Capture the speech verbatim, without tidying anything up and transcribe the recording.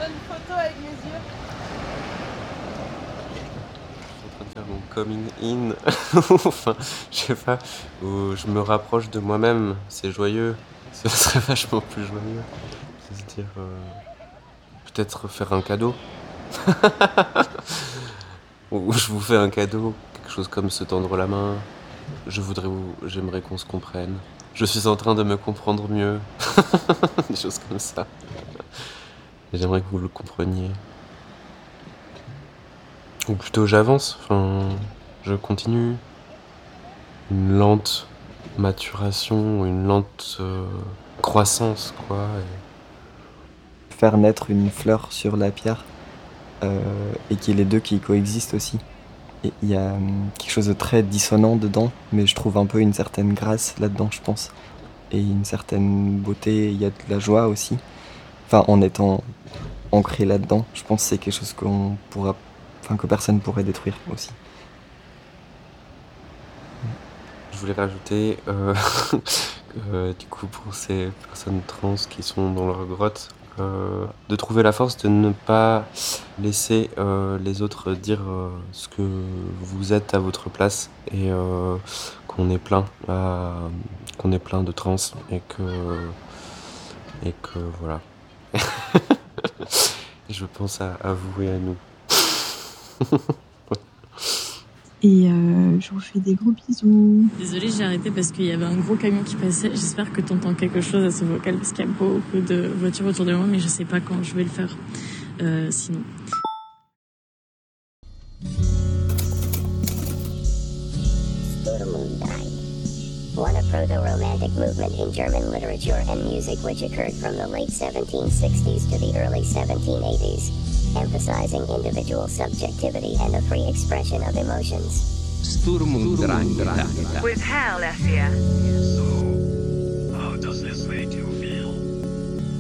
faire une photo avec mes yeux. Je suis en train de faire mon coming in, enfin, je sais pas, où je me rapproche de moi-même, c'est joyeux, ce serait vachement plus joyeux. C'est se dire, euh, peut-être faire un cadeau. Ou je vous fais un cadeau, quelque chose comme se tendre la main. Je voudrais vous, j'aimerais qu'on se comprenne. Je suis en train de me comprendre mieux. Des choses comme ça. Et j'aimerais que vous le compreniez. Ou plutôt j'avance, enfin, je continue. Une lente maturation, une lente euh, croissance, quoi. Et... Faire naître une fleur sur la pierre euh, et qu'il y ait les deux qui coexistent aussi. Et il y a hum, quelque chose de très dissonant dedans, mais je trouve un peu une certaine grâce là-dedans, je pense. Et une certaine beauté, il y a de la joie aussi. Enfin, en étant ancré là-dedans, je pense que c'est quelque chose qu'on pourra, enfin, que personne pourrait détruire aussi. Je voulais rajouter, euh, euh, du coup, pour ces personnes trans qui sont dans leur grotte, euh, de trouver la force de ne pas laisser euh, les autres dire euh, ce que vous êtes à votre place et euh, qu'on est plein, à, qu'on est plein de trans et que et que voilà. Je pense à, à vous et à nous. Et euh, je vous fais des gros bisous. Désolée, j'ai arrêté parce qu'il y avait un gros camion qui passait. J'espère que t'entends quelque chose à ce vocal parce qu'il y a beaucoup de voitures autour de moi, mais je sais pas quand je vais le faire. Euh, sinon. One a proto-romantic movement in German literature and music which occurred from the late seventeen sixties to the early seventeen eighties, emphasizing individual subjectivity and the free expression of emotions. Sturm und Drang. With Hal S here. So, how does this make you feel?